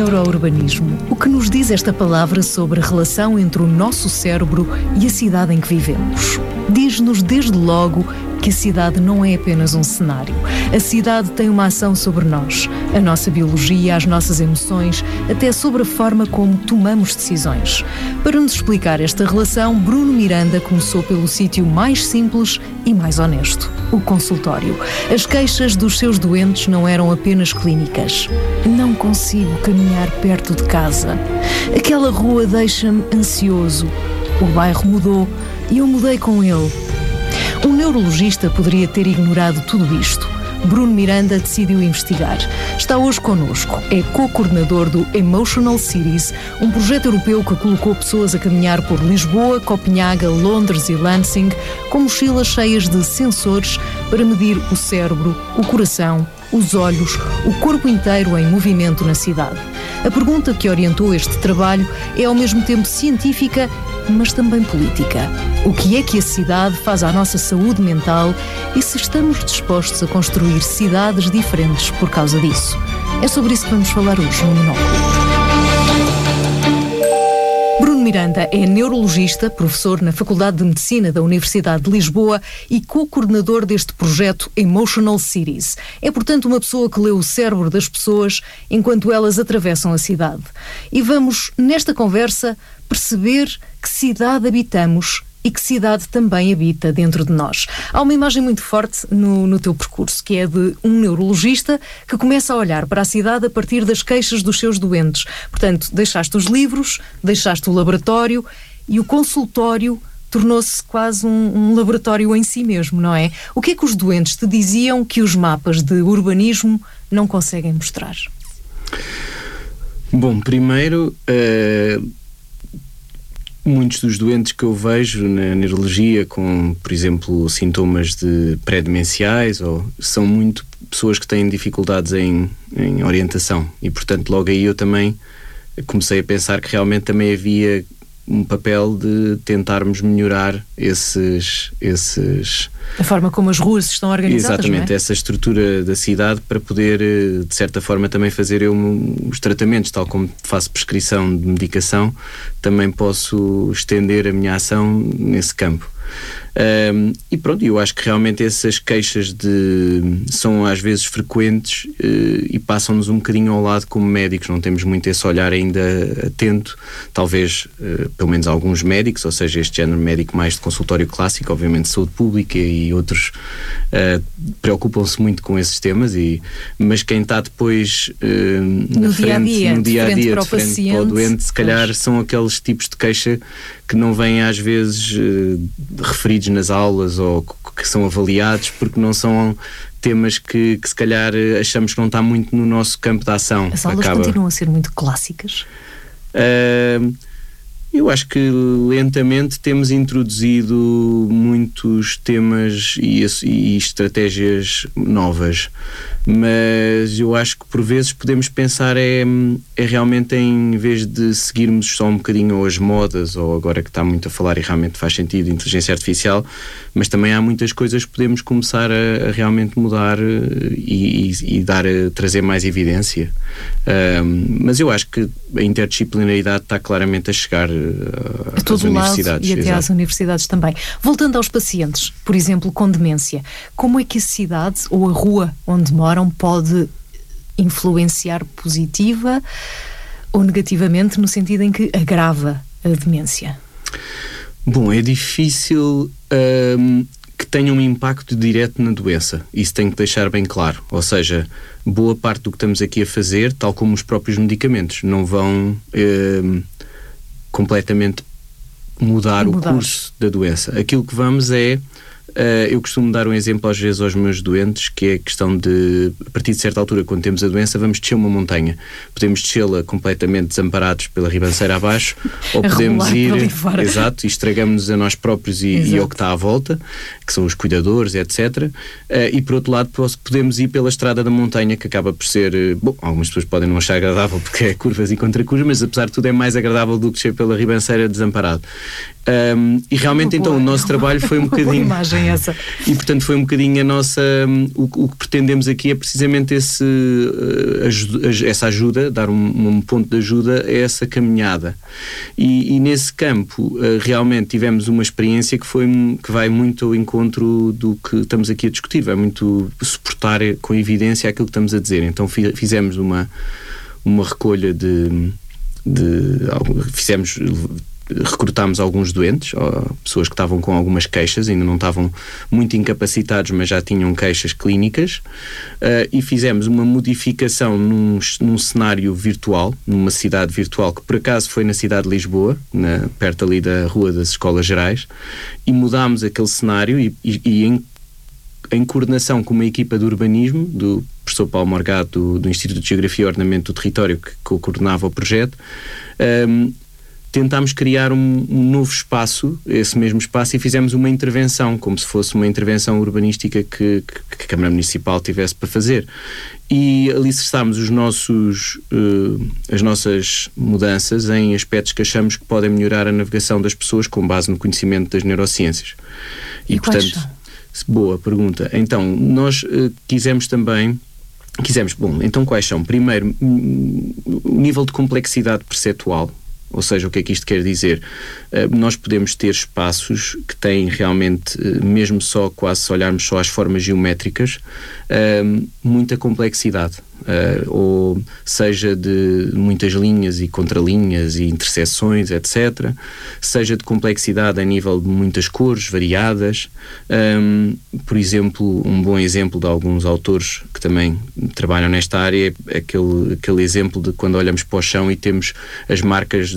neurourbanismo. O que nos diz esta palavra sobre a relação entre o nosso cérebro e a cidade em que vivemos? Diz-nos desde logo que a cidade não é apenas um cenário. A cidade tem uma ação sobre nós, a nossa biologia, as nossas emoções, até sobre a forma como tomamos decisões. Para nos explicar esta relação, Bruno Miranda começou pelo sítio mais simples e mais honesto, o consultório. As queixas dos seus doentes não eram apenas clínicas. Não consigo caminhar perto de casa. Aquela rua deixa-me ansioso. O bairro mudou e eu mudei com ele. Um neurologista poderia ter ignorado tudo isto. Bruno Miranda decidiu investigar. Está hoje connosco. É co-coordenador do Emotional Cities, um projeto europeu que colocou pessoas a caminhar por Lisboa, Copenhaga, Londres e Lansing com mochilas cheias de sensores para medir o cérebro, o coração, os olhos, o corpo inteiro em movimento na cidade. A pergunta que orientou este trabalho é ao mesmo tempo científica, mas também política. O que é que a cidade faz à nossa saúde mental e se estamos dispostos a construir cidades diferentes por causa disso? É sobre isso que vamos falar hoje no Monóculo. Bruno Miranda é neurologista, professor na Faculdade de Medicina da Universidade de Lisboa e co-coordenador deste projeto Emotional Cities. É, portanto, uma pessoa que lê o cérebro das pessoas enquanto elas atravessam a cidade. E vamos, nesta conversa, perceber que cidade habitamos e que cidade também habita dentro de nós. Há uma imagem muito forte no teu percurso, que é de um neurologista que começa a olhar para a cidade a partir das queixas dos seus doentes. Portanto, deixaste os livros, deixaste o laboratório e o consultório tornou-se quase um laboratório em si mesmo, não é? O que é que os doentes te diziam que os mapas de urbanismo não conseguem mostrar? Bom, primeiro, muitos dos doentes que eu vejo na neurologia com, por exemplo, sintomas de pré-demenciais são muito pessoas que têm dificuldades em orientação e, portanto, logo aí eu também comecei a pensar que realmente também havia um papel de tentarmos melhorar a forma como as ruas estão organizadas. Exatamente, não é? Essa estrutura da cidade para poder, de certa forma, também fazer os tratamentos, tal como faço prescrição de medicação, também posso estender a minha ação nesse campo. E pronto, eu acho que realmente essas queixas são às vezes frequentes e passam-nos um bocadinho ao lado como médicos, não temos muito esse olhar ainda atento, talvez pelo menos alguns médicos, ou seja, este género médico mais de consultório clássico, obviamente saúde pública e outros preocupam-se muito com esses temas, mas quem está depois no dia a dia, diferente para o doente, se calhar são aqueles tipos de queixa que não vêm às vezes referidos nas aulas ou que são avaliados porque não são temas que se calhar achamos que não está muito no nosso campo de ação. As aulas continuam a ser muito clássicas? Eu acho que lentamente temos introduzido muitos temas e estratégias novas, mas eu acho que por vezes podemos pensar é realmente em vez de seguirmos só um bocadinho as modas, ou agora que está muito a falar e realmente faz sentido, inteligência artificial, mas também há muitas coisas que podemos começar a realmente mudar e trazer mais evidência. Mas eu acho que a interdisciplinaridade está claramente a chegar a todo lado e até às universidades também. Voltando aos pacientes, por exemplo, com demência, como é que a cidade ou a rua onde moram pode influenciar positiva ou negativamente no sentido em que agrava a demência? Bom, é difícil que tenha um impacto direto na doença. Isso tem que deixar bem claro. Ou seja, boa parte do que estamos aqui a fazer, tal como os próprios medicamentos, não vão completamente mudar o curso da doença. Aquilo que vamos eu costumo dar um exemplo às vezes aos meus doentes, que é a questão de, a partir de certa altura, quando temos a doença, vamos descer uma montanha. Podemos descê-la completamente desamparados pela ribanceira abaixo, ou podemos ir, exato, e estragamos-nos a nós próprios e ao que está à volta, que são os cuidadores, etc. E por outro lado, podemos ir pela estrada da montanha, que acaba por ser, bom, algumas pessoas podem não achar agradável porque é curvas e contracurvas, mas apesar de tudo é mais agradável do que descer pela ribanceira desamparado. E realmente então o nosso trabalho foi um bocadinho... imagem essa. E portanto foi um bocadinho a nossa... O que pretendemos aqui é precisamente essa ajuda, dar um ponto de ajuda a essa caminhada. E nesse campo realmente tivemos uma experiência que vai muito ao encontro do que estamos aqui a discutir, vai muito suportar com evidência aquilo que estamos a dizer. Então fizemos uma recolha recrutámos alguns doentes, pessoas que estavam com algumas queixas, ainda não estavam muito incapacitados, mas já tinham queixas clínicas, e fizemos uma modificação num cenário virtual, numa cidade virtual, que por acaso foi na cidade de Lisboa, perto ali da Rua das Escolas Gerais, e mudámos aquele cenário e em coordenação com uma equipa de urbanismo, do professor Paulo Morgado, do Instituto de Geografia e Ordenamento do Território, que coordenava o projeto, tentámos criar um novo espaço, esse mesmo espaço, e fizemos uma intervenção, como se fosse uma intervenção urbanística que a Câmara Municipal tivesse para fazer. E alicerçámos as nossas mudanças em aspectos que achamos que podem melhorar a navegação das pessoas com base no conhecimento das neurociências. E portanto, boa pergunta. Então, nós quisemos, então quais são? Primeiro, o nível de complexidade perceptual. Ou seja, o que é que isto quer dizer? Nós podemos ter espaços que têm realmente, mesmo quase se olharmos só às formas geométricas, muita complexidade. Ou seja de muitas linhas e contralinhas e interseções, etc. Seja de complexidade a nível de muitas cores variadas. Por exemplo, um bom exemplo de alguns autores que também trabalham nesta área é aquele exemplo de quando olhamos para o chão e temos as marcas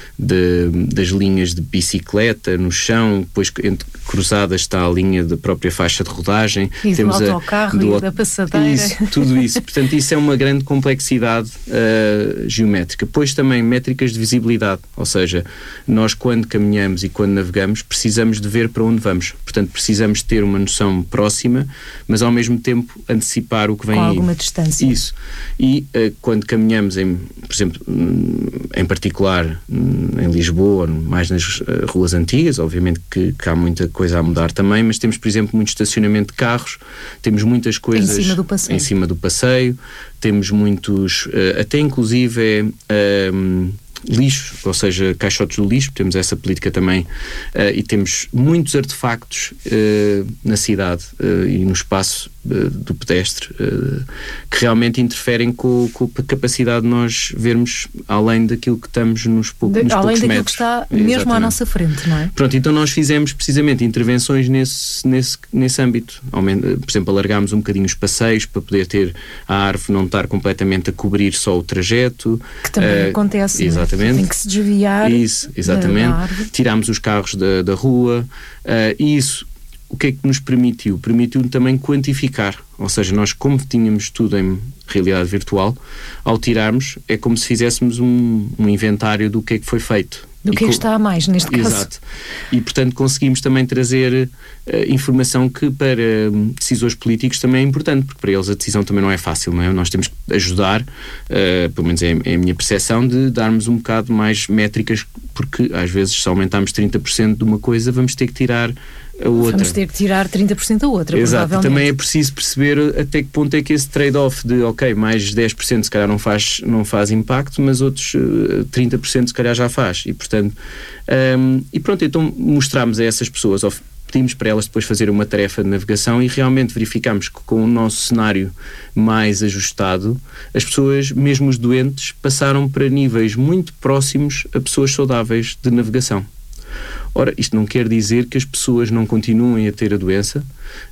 das linhas de bicicleta no chão, depois cruzadas está a linha da própria faixa de rodagem. E temos do autocarro e da passadeira. Tudo isso. Portanto, isso é uma grande complexidade geométrica. Depois também métricas de visibilidade, ou seja, nós quando caminhamos e quando navegamos precisamos de ver para onde vamos. Portanto, precisamos ter uma noção próxima, mas ao mesmo tempo antecipar o que vem com aí. alguma distância. Isso. E quando caminhamos, por exemplo, em particular em Lisboa, mais nas ruas antigas, obviamente que há muita coisa a mudar também, mas temos, por exemplo, muito estacionamento de carros, temos muitas coisas em cima do passeio, temos muitos, até inclusive lixo, ou seja, caixotes do lixo, temos essa política também, e temos muitos artefactos na cidade e no espaço do pedestre que realmente interferem com a capacidade de nós vermos além daquilo que estamos nos poucos metros. Além daquilo que está mesmo à nossa frente, não é? Pronto, então nós fizemos precisamente intervenções nesse âmbito. Por exemplo, alargámos um bocadinho os passeios para poder ter a árvore não estar completamente a cobrir só o trajeto. Que também acontece, exatamente. Tem que se desviar. Isso, exatamente. Tirámos os carros da rua, e isso, o que é que nos permitiu? Permitiu também quantificar, ou seja, nós como tínhamos tudo em realidade virtual, ao tirarmos é como se fizéssemos um inventário do que é que foi feito. Do que é que está a mais, neste caso. Exato. E, portanto, conseguimos também trazer informação que para decisores políticos também é importante, porque para eles a decisão também não é fácil, não é? Nós temos que ajudar, pelo menos é a minha percepção, de darmos um bocado mais métricas, porque às vezes se aumentarmos 30% de uma coisa, vamos ter que tirar a outra. Vamos ter que tirar 30% a outra, exato. Provavelmente. Também é preciso perceber até que ponto é que esse trade-off de, ok, mais 10% se calhar não faz impacto, mas outros 30% se calhar já faz. E, portanto, e pronto, então mostramos a essas pessoas, pedimos para elas depois fazer uma tarefa de navegação e realmente verificamos que com o nosso cenário mais ajustado, as pessoas, mesmo os doentes, passaram para níveis muito próximos a pessoas saudáveis de navegação. Ora, isto não quer dizer que as pessoas não continuem a ter a doença.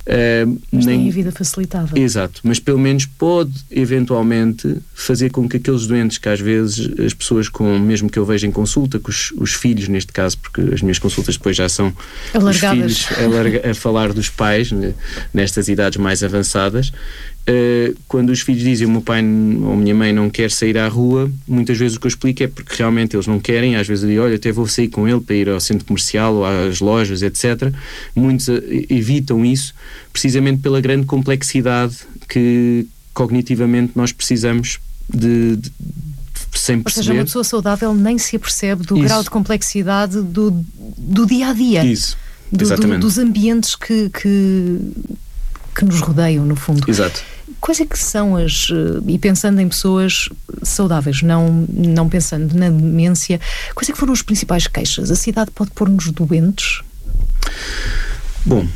Mas têm a vida facilitada. Exato, mas pelo menos pode eventualmente fazer com que aqueles doentes que às vezes as pessoas, mesmo que eu veja em consulta, com os filhos neste caso, porque as minhas consultas depois já são alargadas. Os filhos a falar dos pais, nestas idades mais avançadas. Quando os filhos dizem o meu pai ou a minha mãe não quer sair à rua, muitas vezes o que eu explico é porque realmente eles não querem. Às vezes eu digo, olha, até vou sair com ele para ir ao centro comercial ou às lojas, etc. Muitos evitam isso precisamente pela grande complexidade que cognitivamente nós precisamos de sem perceber. Ou seja, uma pessoa saudável nem se apercebe do grau de complexidade do dia a dia. Isso. dos ambientes que nos rodeiam, no fundo. Exato. Quais é que são e pensando em pessoas saudáveis, não pensando na demência, quais é que foram as principais queixas? A cidade pode pôr-nos doentes? Bom,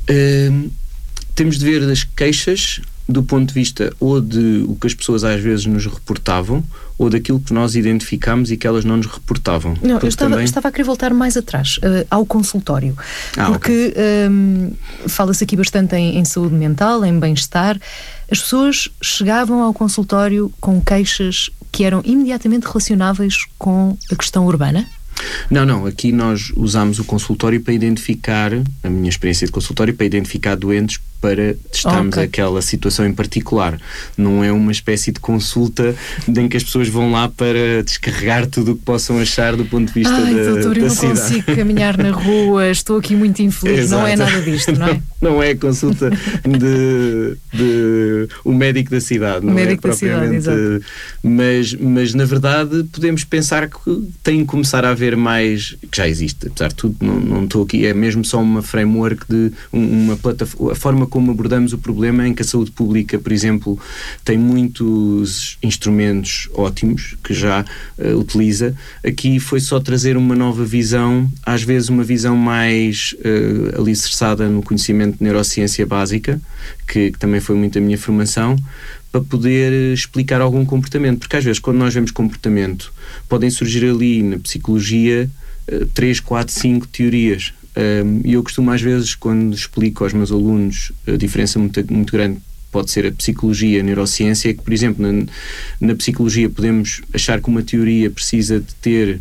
temos de ver as queixas do ponto de vista ou de o que as pessoas às vezes nos reportavam, ou daquilo que nós identificámos e que elas não nos reportavam. Não, eu estava a querer voltar mais atrás, ao consultório, porque fala-se aqui bastante em saúde mental, em bem-estar. As pessoas chegavam ao consultório com queixas que eram imediatamente relacionáveis com a questão urbana? Não, aqui nós usamos o consultório para identificar, a minha experiência de consultório, para identificar doentes para testarmos aquela situação em particular. Não é uma espécie de consulta em que as pessoas vão lá para descarregar tudo o que possam achar do ponto de vista da doutor, eu não cidade. consigo caminhar na rua, estou aqui muito infeliz. Exato. Não é nada disto, não é? Não é a consulta de o médico da cidade. O médico da cidade, exato. Mas na verdade podemos pensar que tem que começar a haver mais, que já existe, apesar de tudo, não estou aqui, é mesmo só uma framework de uma plataforma, a forma como abordamos o problema, em que a saúde pública, por exemplo, tem muitos instrumentos ótimos que já utiliza. Aqui foi só trazer uma nova visão, às vezes uma visão mais alicerçada no conhecimento de neurociência básica, que também foi muito a minha formação, para poder explicar algum comportamento, porque às vezes quando nós vemos comportamento podem surgir ali na psicologia 3, 4, 5 teorias. E eu costumo às vezes, quando explico aos meus alunos a diferença muito grande pode ser a psicologia e a neurociência, é que, por exemplo, na psicologia podemos achar que uma teoria precisa de ter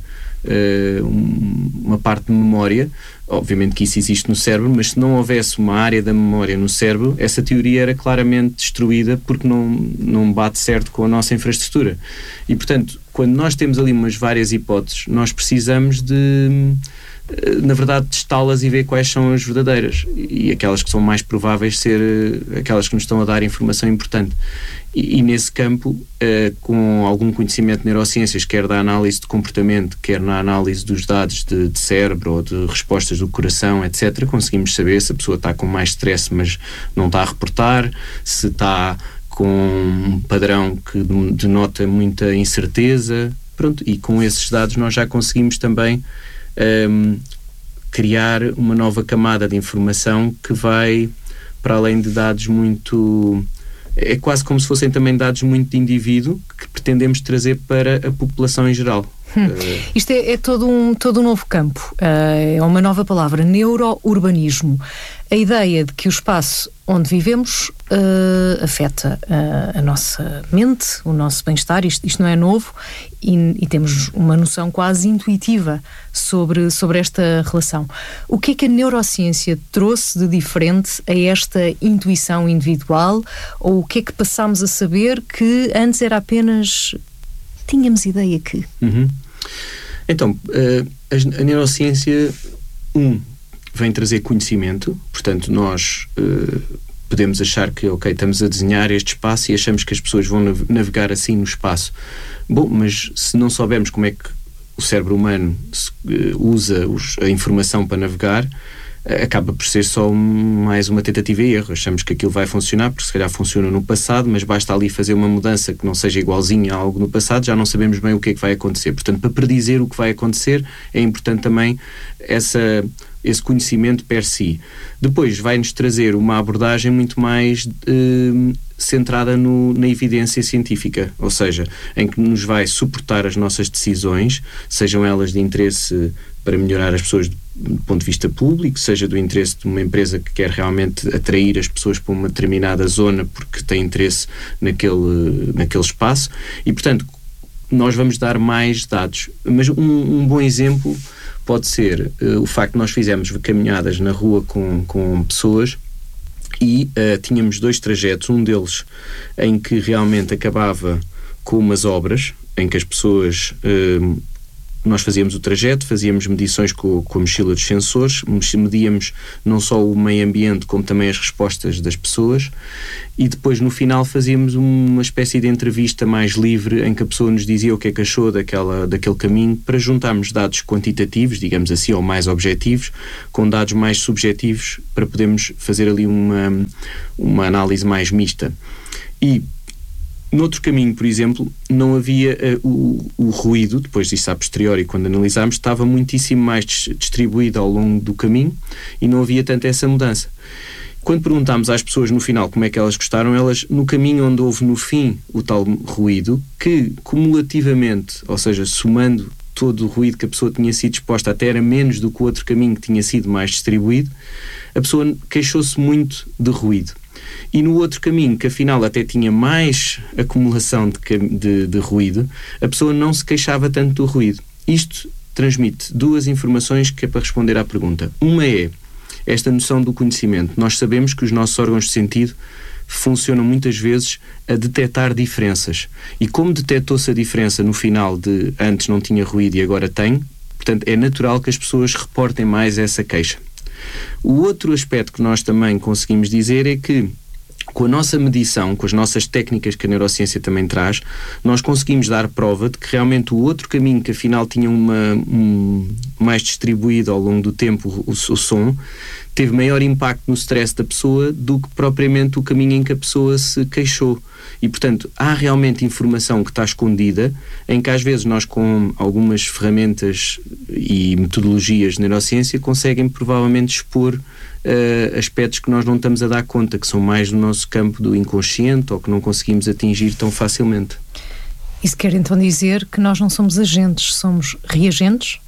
uma parte de memória. Obviamente que isso existe no cérebro, mas se não houvesse uma área da memória no cérebro, essa teoria era claramente destruída porque não bate certo com a nossa infraestrutura. E, portanto, quando nós temos ali umas várias hipóteses, nós precisamos de, na verdade, testá-las e ver quais são as verdadeiras e aquelas que são mais prováveis ser aquelas que nos estão a dar informação importante. E nesse campo, com algum conhecimento de neurociências, quer da análise de comportamento, quer na análise dos dados de cérebro ou de respostas do coração, etc., conseguimos saber se a pessoa está com mais stress, mas não está a reportar, se está com um padrão que denota muita incerteza. Pronto, e com esses dados nós já conseguimos também criar uma nova camada de informação que vai para além de dados muito... É quase como se fossem também dados muito de indivíduo que pretendemos trazer para a população em geral. Isto é todo um novo campo, é uma nova palavra, neurourbanismo. A ideia de que o espaço onde vivemos afeta a nossa mente, o nosso bem-estar. Isto não é novo e temos uma noção quase intuitiva sobre esta relação. O que é que a neurociência trouxe de diferente a esta intuição individual, ou o que é que passámos a saber que antes era apenas... tínhamos ideia que... Então, a neurociência vem trazer conhecimento, portanto nós podemos achar que estamos a desenhar este espaço e achamos que as pessoas vão navegar assim no espaço. Bom, mas se não soubermos como é que o cérebro humano usa a informação para navegar, acaba por ser só mais uma tentativa e erro. Achamos que aquilo vai funcionar porque se calhar funciona no passado, mas basta ali fazer uma mudança que não seja igualzinha a algo no passado, já não sabemos bem o que é que vai acontecer. Portanto, para predizer o que vai acontecer é importante também esse conhecimento per si. Depois vai-nos trazer uma abordagem muito mais centrada na evidência científica, ou seja, em que nos vai suportar as nossas decisões, sejam elas de interesse para melhorar as pessoas do ponto de vista público, seja do interesse de uma empresa que quer realmente atrair as pessoas para uma determinada zona porque tem interesse naquele espaço e, portanto, nós vamos dar mais dados. Mas um bom exemplo pode ser o facto de nós fizermos caminhadas na rua com pessoas e tínhamos 2 trajetos, um deles em que realmente acabava com umas obras, em que as pessoas nós fazíamos o trajeto, fazíamos medições com a mochila dos sensores, medíamos não só o meio ambiente como também as respostas das pessoas, e depois no final fazíamos uma espécie de entrevista mais livre em que a pessoa nos dizia o que é que achou daquele caminho, para juntarmos dados quantitativos, digamos assim, ou mais objetivos, com dados mais subjetivos, para podermos fazer ali uma análise mais mista. E noutro caminho, por exemplo, não havia o ruído, depois disso a posteriori, quando analisámos, estava muitíssimo mais distribuído ao longo do caminho e não havia tanto essa mudança. Quando perguntámos às pessoas no final como é que elas gostaram, elas, no caminho onde houve no fim o tal ruído, que cumulativamente, ou seja, somando todo o ruído que a pessoa tinha sido exposta, até era menos do que o outro caminho que tinha sido mais distribuído, a pessoa queixou-se muito de ruído. E no outro caminho, que afinal até tinha mais acumulação de ruído, a pessoa não se queixava tanto do ruído. Isto transmite duas informações que é para responder à pergunta. Uma é esta noção do conhecimento. Nós sabemos que os nossos órgãos de sentido funcionam muitas vezes a detectar diferenças. E como detectou-se a diferença no final de antes não tinha ruído e agora tem, portanto é natural que as pessoas reportem mais essa queixa. O outro aspecto que nós também conseguimos dizer é que, com a nossa medição, com as nossas técnicas que a neurociência também traz, nós conseguimos dar prova de que realmente o outro caminho, que afinal tinha mais distribuído ao longo do tempo o som, teve maior impacto no stress da pessoa do que propriamente o caminho em que a pessoa se queixou. E, portanto, há realmente informação que está escondida, em que às vezes nós, com algumas ferramentas e metodologias de neurociência, conseguem provavelmente expor aspectos que nós não estamos a dar conta, que são mais do nosso campo do inconsciente ou que não conseguimos atingir tão facilmente. Isso quer então dizer que nós não somos agentes, somos reagentes?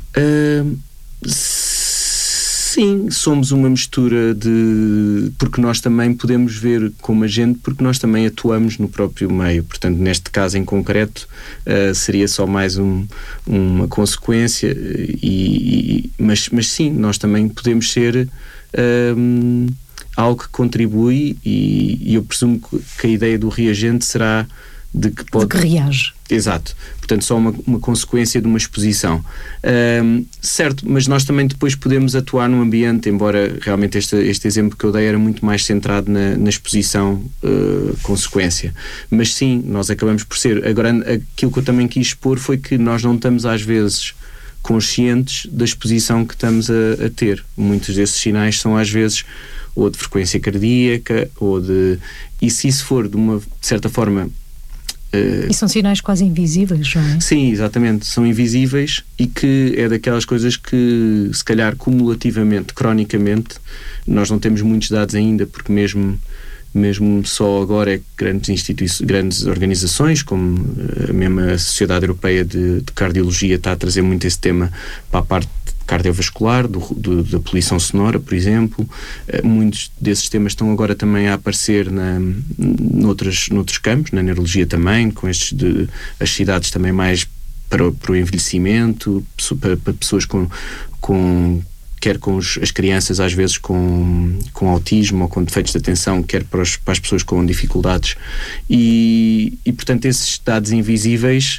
Sim, somos uma mistura porque nós também podemos ver como agente, porque nós também atuamos no próprio meio. Portanto, neste caso em concreto, seria só mais uma consequência, mas sim, nós também podemos ser algo que contribui, e eu presumo que a ideia do reagente será de que reage. Exato. Portanto, só uma consequência de uma exposição. Certo, mas nós também depois podemos atuar no ambiente, embora realmente este exemplo que eu dei era muito mais centrado na exposição consequência. Mas sim, nós acabamos por ser. Agora, aquilo que eu também quis expor foi que nós não estamos às vezes conscientes da exposição que estamos a ter. Muitos desses sinais são às vezes ou de frequência cardíaca, e se isso for de certa forma... E são sinais quase invisíveis, não é? Sim, exatamente, são invisíveis, e que é daquelas coisas que, se calhar, cumulativamente, cronicamente, nós não temos muitos dados ainda, porque mesmo só agora é que grandes organizações, como a mesma Sociedade Europeia de Cardiologia, está a trazer muito esse tema para a parte cardiovascular, da poluição sonora, por exemplo. Muitos desses temas estão agora também a aparecer noutros campos, na neurologia também, com as cidades também mais para o envelhecimento, para pessoas quer com as crianças, às vezes com autismo ou com defeitos de atenção, quer para as pessoas com dificuldades. E portanto, esses dados invisíveis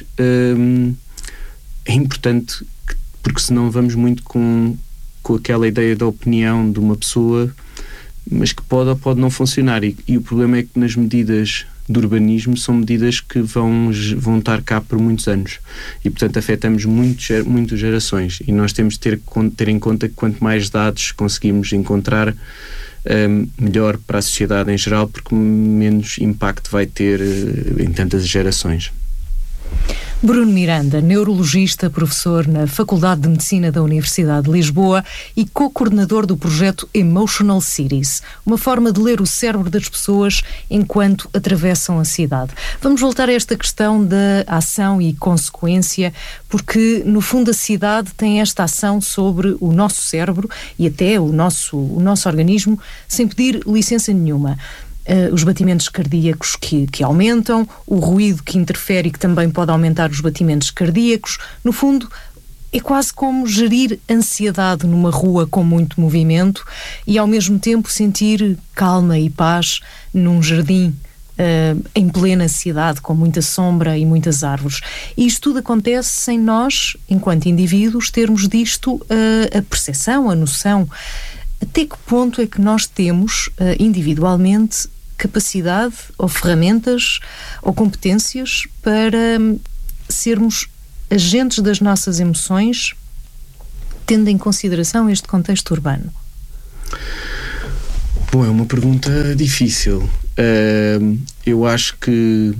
é importante, porque senão vamos muito com aquela ideia da opinião de uma pessoa, mas que pode ou pode não funcionar. E o problema é que nas medidas de urbanismo são medidas que vão estar cá por muitos anos, e portanto afetamos muitas gerações, e nós temos de ter em conta que quanto mais dados conseguimos encontrar, melhor para a sociedade em geral, porque menos impacto vai ter em tantas gerações. Bruno Miranda, neurologista, professor na Faculdade de Medicina da Universidade de Lisboa e co-coordenador do projeto Emotional Cities, uma forma de ler o cérebro das pessoas enquanto atravessam a cidade. Vamos voltar a esta questão da ação e consequência, porque no fundo a cidade tem esta ação sobre o nosso cérebro e até o nosso organismo sem pedir licença nenhuma. Os batimentos cardíacos que aumentam, o ruído que interfere e que também pode aumentar os batimentos cardíacos. No fundo, é quase como gerir ansiedade numa rua com muito movimento e ao mesmo tempo sentir calma e paz num jardim em plena cidade, com muita sombra e muitas árvores. E isto tudo acontece sem nós, enquanto indivíduos, termos disto a percepção, a noção. Até que ponto é que nós temos, individualmente, capacidade ou ferramentas ou competências para sermos agentes das nossas emoções, tendo em consideração este contexto urbano? Bom, é uma pergunta difícil. Eu acho que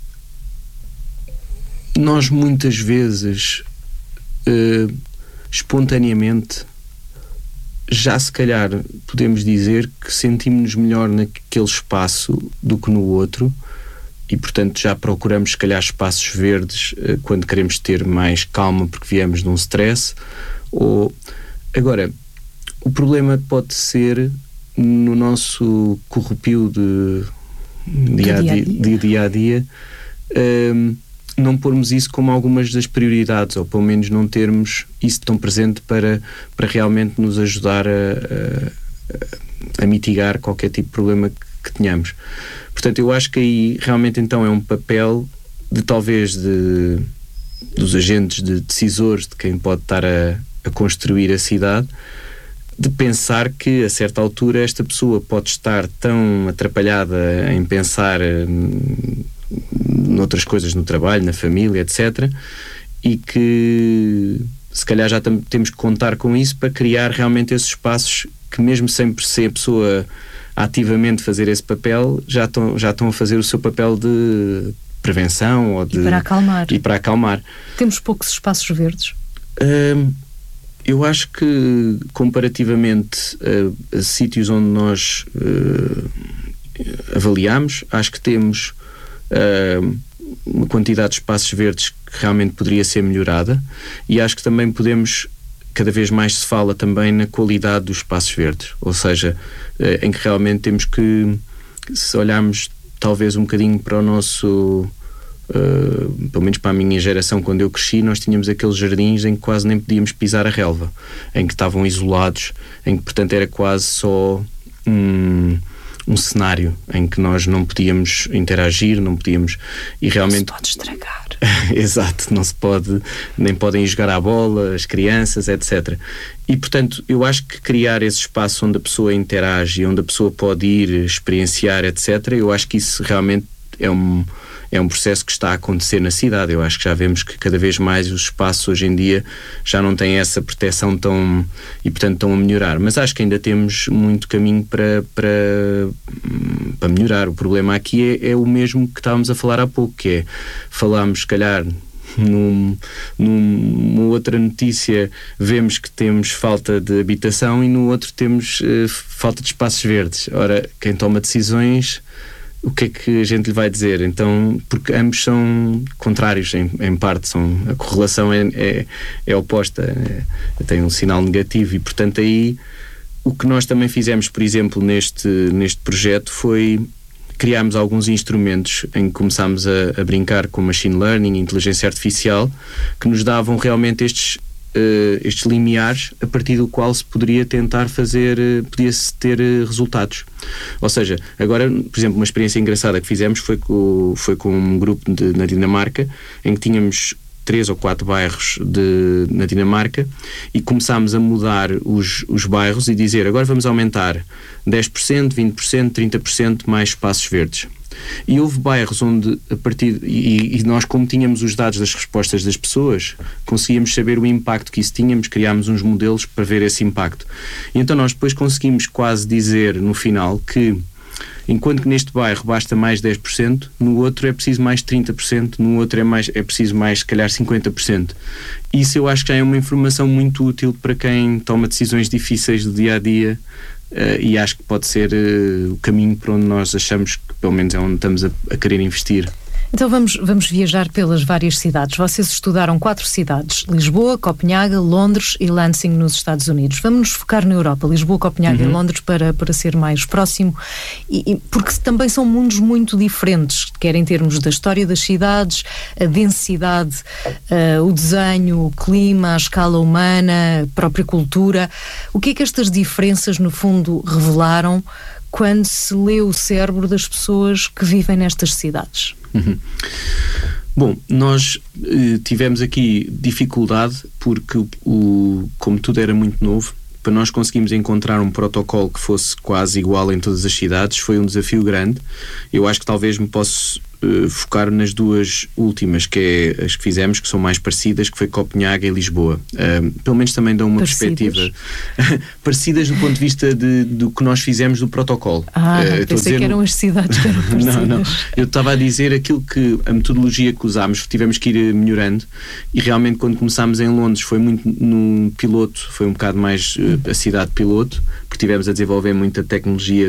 nós muitas vezes, espontaneamente, já se calhar podemos dizer que sentimos-nos melhor naquele espaço do que no outro e, portanto, já procuramos se calhar espaços verdes quando queremos ter mais calma porque viemos de um stress. Agora, o problema pode ser no nosso corrupio de dia a dia, não pormos isso como algumas das prioridades, ou pelo menos não termos isso tão presente para realmente nos ajudar a mitigar qualquer tipo de problema que tenhamos. Portanto, eu acho que aí realmente então é um papel talvez dos agentes, de decisores, de quem pode estar a construir a cidade, de pensar que a certa altura esta pessoa pode estar tão atrapalhada em pensar noutras coisas, no trabalho, na família, etc., e que se calhar já temos que contar com isso para criar realmente esses espaços que, mesmo sem ser a pessoa ativamente fazer esse papel, já estão a fazer o seu papel de prevenção ou e para acalmar. Temos poucos espaços verdes? Eu acho que, comparativamente a sítios onde nós avaliamos, acho que temos uma quantidade de espaços verdes que realmente poderia ser melhorada, e acho que também cada vez mais se fala também na qualidade dos espaços verdes, ou seja, em que realmente temos que, se olharmos talvez um bocadinho para o nosso... pelo menos para a minha geração, quando eu cresci, nós tínhamos aqueles jardins em que quase nem podíamos pisar a relva, em que estavam isolados, em que portanto era quase só um cenário em que nós não podíamos interagir, não podíamos, e realmente não se pode estragar. Exato, não se pode, nem podem jogar à bola as crianças, etc. E portanto eu acho que criar esse espaço onde a pessoa interage, onde a pessoa pode ir experienciar, etc., eu acho que isso realmente é um processo que está a acontecer na cidade. Eu acho que já vemos que cada vez mais os espaços hoje em dia já não têm essa proteção e portanto estão a melhorar. Mas acho que ainda temos muito caminho para melhorar. O problema aqui é o mesmo que estávamos a falar há pouco, que é, falámos se calhar numa outra notícia, vemos que temos falta de habitação e no outro temos falta de espaços verdes. Ora, quem toma decisões, o que é que a gente lhe vai dizer? Então, porque ambos são contrários em parte, a correlação é oposta, tem um sinal negativo, e portanto aí o que nós também fizemos, por exemplo, neste projeto, foi criarmos alguns instrumentos em que começámos a brincar com machine learning e inteligência artificial, que nos davam realmente estes limiares a partir do qual se poderia tentar podia-se ter resultados. Ou seja, agora, por exemplo, uma experiência engraçada que fizemos foi com um grupo na Dinamarca, em que tínhamos 3 ou 4 bairros na Dinamarca, e começámos a mudar os bairros e dizer, agora vamos aumentar 10%, 20%, 30% mais espaços verdes. E houve bairros onde, e nós, como tínhamos os dados das respostas das pessoas, conseguíamos saber o impacto que isso tínhamos, criámos uns modelos para ver esse impacto. E então nós depois conseguimos quase dizer no final que, enquanto que neste bairro basta mais 10%, no outro é preciso mais 30%, no outro é preciso mais, se calhar, 50%. Isso eu acho que já é uma informação muito útil para quem toma decisões difíceis do dia a dia. E acho que pode ser o caminho para onde nós achamos que pelo menos é onde estamos a querer investir. Então vamos viajar pelas várias cidades. Vocês estudaram 4 cidades: Lisboa, Copenhaga, Londres e Lansing, nos Estados Unidos. Vamos nos focar na Europa, Lisboa, Copenhaga e Londres, para ser mais próximo, porque também são mundos muito diferentes, quer em termos da história das cidades, a densidade, o desenho, o clima, a escala humana, a própria cultura. O que é que estas diferenças, no fundo, revelaram quando se lê o cérebro das pessoas que vivem nestas cidades? Bom, nós tivemos aqui dificuldade porque, como tudo era muito novo, para nós conseguirmos encontrar um protocolo que fosse quase igual em todas as cidades foi um desafio grande. Eu acho que talvez me posso focar nas duas últimas, que é as que fizemos, que são mais parecidas, que foi Copenhague e Lisboa. Pelo menos também dão uma perspectiva parecidas do ponto de vista do que nós fizemos do protocolo. Pensei que eram as cidades que eram parecidas. Não. Eu estava a dizer aquilo que a metodologia que usámos, tivemos que ir melhorando, e realmente quando começámos em Londres foi muito num piloto, foi um bocado mais a cidade piloto, porque tivemos a desenvolver muita tecnologia